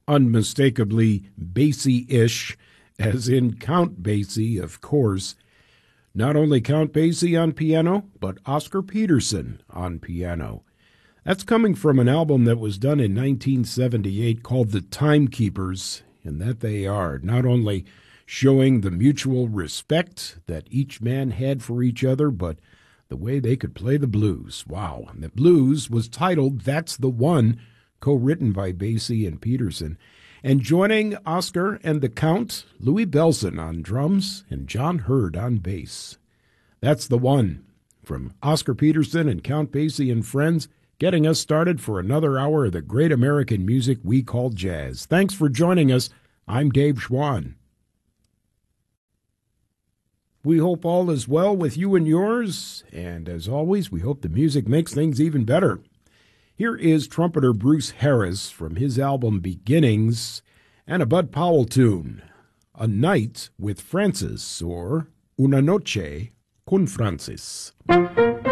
unmistakably Basie-ish, as in Count Basie, of course. Not only Count Basie on piano, but Oscar Peterson on piano. That's coming from an album that was done in 1978 called The Timekeepers, and that they are not only showing the mutual respect that each man had for each other, but the way they could play the blues. Wow. And the blues was titled That's the One, co-written by Basie and Peterson. And joining Oscar and the Count, Louis Bellson on drums and John Hurd on bass. That's the One, from Oscar Peterson and Count Basie and friends, getting us started for another hour of the great American music we call jazz. Thanks for joining us. I'm Dave Schwann. We hope all is well with you and yours, and as always, we hope the music makes things even better. Here is trumpeter Bruce Harris from his album Beginnings, and a Bud Powell tune, A Night with Francis, or Una Noche con Francis.